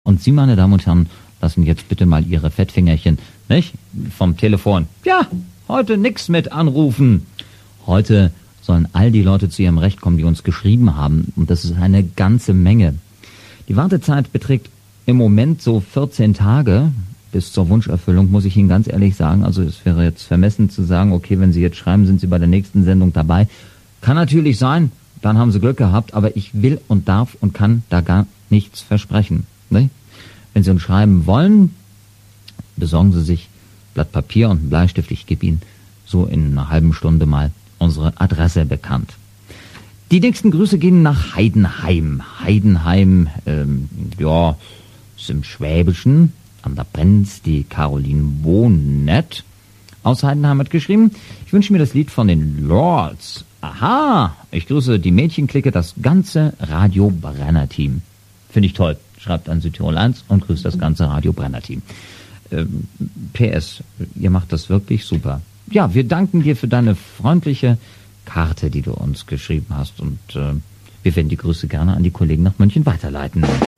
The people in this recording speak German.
Und Sie, meine Damen und Herren, lassen jetzt bitte mal Ihre Fettfingerchen, nicht? Vom Telefon. Ja, heute nix mit anrufen. Heute sollen all die Leute zu ihrem Recht kommen, die uns geschrieben haben. Und das ist eine ganze Menge. Die Wartezeit beträgt im Moment so 14 Tage bis zur Wunscherfüllung, muss ich Ihnen ganz ehrlich sagen. Also es wäre jetzt vermessen zu sagen, okay, wenn Sie jetzt schreiben, sind Sie bei der nächsten Sendung dabei. Kann natürlich sein, dann haben Sie Glück gehabt, aber ich will und darf und kann da gar nichts versprechen. Ne? Wenn Sie uns schreiben wollen, besorgen Sie sich Blatt Papier und einen Bleistift. Ich gebe Ihnen so in einer halben Stunde mal unsere Adresse bekannt. Die nächsten Grüße gehen nach Heidenheim. Heidenheim, ist im Schwäbischen, an der Brenz. Die Caroline Bonet aus Heidenheim hat geschrieben, ich wünsche mir das Lied von den Lords. Aha, ich grüße die Mädchenklicke, das ganze Radio Brenner Team. Finde ich toll, schreibt an Südtirol 1 und grüßt das ganze Radio Brenner Team. PS, ihr macht das wirklich super. Ja, wir danken dir für deine freundliche Karte, die du uns geschrieben hast, und wir werden die Grüße gerne an die Kollegen nach München weiterleiten.